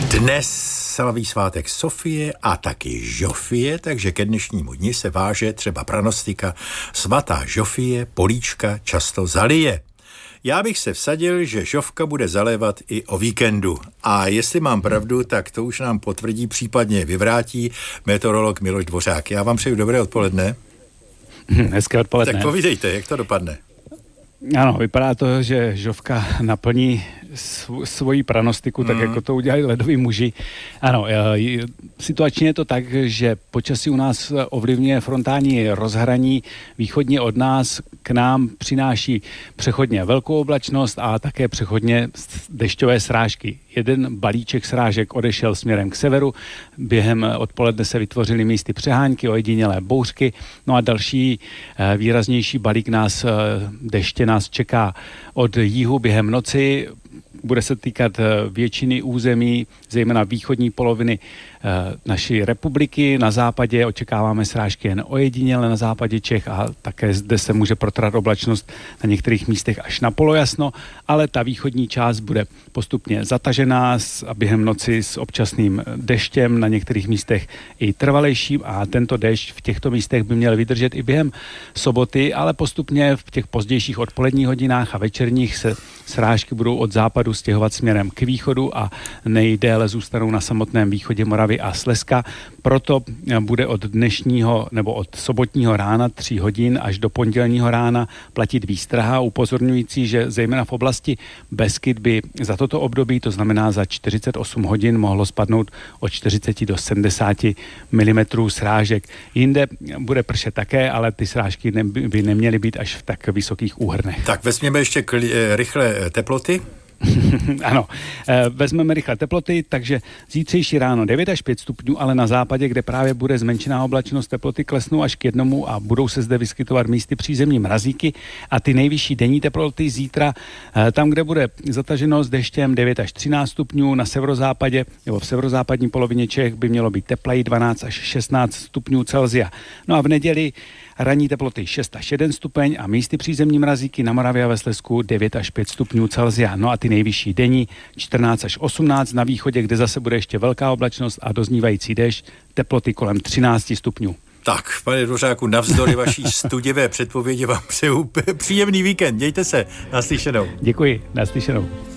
Dnes slaví svátek Sofie a taky Žofie, takže ke dnešnímu dni se váže třeba pranostika svatá Žofie políčka často zalije. Já bych se vsadil, že Žofka bude zalévat i o víkendu. A jestli mám pravdu, tak to už nám potvrdí, případně vyvrátí meteorolog Miloš Dvořák. Já vám přeju dobré odpoledne. Hezké odpoledne. Tak povídejte, jak to dopadne. Ano, vypadá to, že Žofka naplní svoji pranostiku, tak jako to udělali ledoví muži. Ano, situačně je to tak, že počasí u nás ovlivňuje frontální rozhraní, východně od nás k nám přináší přechodně velkou oblačnost a také přechodně dešťové srážky. Jeden balíček srážek odešel směrem k severu, během odpoledne se vytvořily místy přehánky, ojedinělé bouřky, no a další výraznější balík deště nás čeká od jihu během noci. Bude se týkat většiny území, zejména východní poloviny naší republiky. Na západě očekáváme srážky jen ojediněle na západě Čech a také zde se může protrat oblačnost na některých místech až na polojasno, ale ta východní část bude postupně zatažená a během noci s občasným deštěm, na některých místech i trvalejším, a tento déšť v těchto místech by měl vydržet i během soboty, ale postupně v těch pozdějších odpoledních hodinách a večerních se srážky budou od západu stěhovat směrem k východu a nejdéle zůstanou na samotném východě Moravy a Slezska. Proto bude od dnešního nebo od sobotního rána 3 hodin až do pondělního rána platit výstraha upozorňující, že zejména v oblasti Beskyd by za toto období, to znamená za 48 hodin, mohlo spadnout od 40 do 70 mm srážek. Jinde bude pršet také, ale ty srážky by neměly být až v tak vysokých úhrnech. Tak vezměme ještě rychle teploty. Ano, vezmeme rychle teploty, takže zítřejší ráno 9 až 5 stupňů, ale na západě, kde právě bude zmenšená oblačnost, teploty klesnou až k 1 a budou se zde vyskytovat místy přízemní mrazíky a ty nejvyšší denní teploty zítra, tam, kde bude zataženo s deštěm 9 až 13 stupňů, na severozápadě nebo v severozápadní polovině Čech by mělo být tepleji 12 až 16 stupňů Celsia. No a v neděli ranní teploty 6 až 1 stupeň a místy přízemní mrazíky na Moravě a ve Slezsku 9 až 5 stupňů Celsia. No a ty nejvyšší denní 14 až 18 na východě, kde zase bude ještě velká oblačnost a doznívající déšť, teploty kolem 13 stupňů. Tak, pane Dvořáku, navzdory vaší studivé předpovědi vám přeju příjemný víkend. Mějte se, naslyšenou. Děkuji, naslyšenou.